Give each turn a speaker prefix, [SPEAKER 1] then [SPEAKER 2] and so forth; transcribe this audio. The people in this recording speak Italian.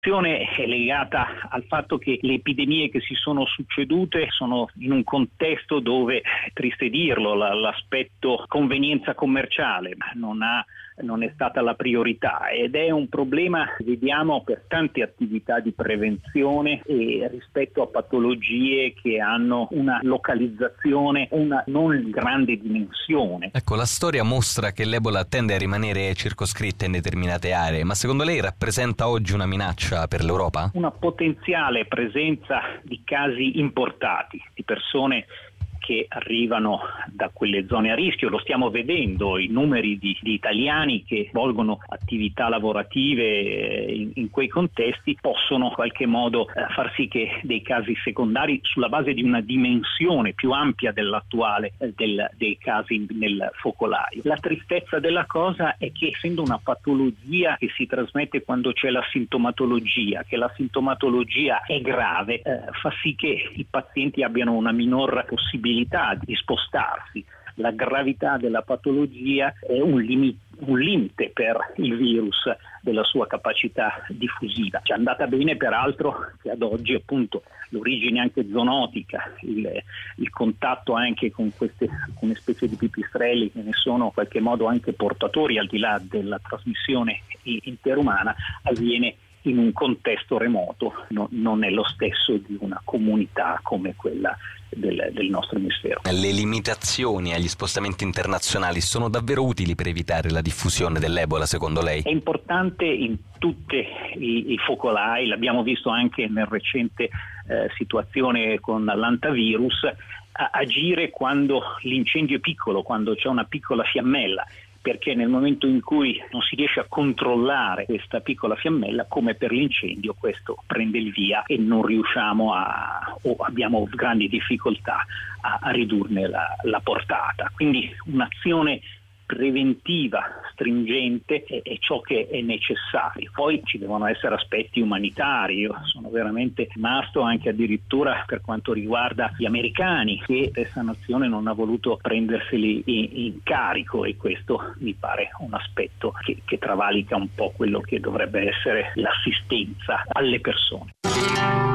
[SPEAKER 1] È legata al fatto che le epidemie che si sono succedute sono in un contesto dove, è triste dirlo, l'aspetto convenienza commerciale non è stata la priorità, ed è un problema, vediamo, per tante attività di prevenzione e rispetto a patologie che hanno una localizzazione, una non grande dimensione.
[SPEAKER 2] Ecco, la storia mostra che l'Ebola tende a rimanere circoscritta in determinate aree, ma secondo lei rappresenta oggi una minaccia per l'Europa?
[SPEAKER 1] Una potenziale presenza di casi importati, di persone che arrivano da quelle zone a rischio. Lo stiamo vedendo, i numeri di italiani che svolgono attività lavorative in quei contesti possono in qualche modo far sì che dei casi secondari, sulla base di una dimensione più ampia dell'attuale dei casi nel focolaio. La tristezza della cosa è che, essendo una patologia che si trasmette quando c'è la sintomatologia, che la sintomatologia è grave, fa sì che i pazienti abbiano una minor possibilità di spostarsi. La gravità della patologia è un limite per il virus della sua capacità diffusiva. Ci è andata bene peraltro che ad oggi, appunto, l'origine anche zoonotica, il contatto anche con alcune specie di pipistrelli che ne sono in qualche modo anche portatori, al di là della trasmissione interumana, avviene in un contesto remoto, non è lo stesso di una comunità come quella del nostro emisfero.
[SPEAKER 2] Le limitazioni agli spostamenti internazionali sono davvero utili per evitare la diffusione dell'Ebola, secondo lei?
[SPEAKER 1] È importante in tutti i focolai, l'abbiamo visto anche nel recente situazione con l'antavirus, agire quando l'incendio è piccolo, quando c'è una piccola fiammella, perché nel momento in cui non si riesce a controllare questa piccola fiammella, come per l'incendio, questo prende il via e non riusciamo o abbiamo grandi difficoltà a ridurne la portata. Quindi un'azione preventiva stringente è ciò che è necessario. Poi ci devono essere aspetti umanitari. Io sono veramente rimasto anche addirittura per quanto riguarda gli americani, che questa nazione non ha voluto prenderseli in carico, e questo mi pare un aspetto che travalica un po' quello che dovrebbe essere l'assistenza alle persone.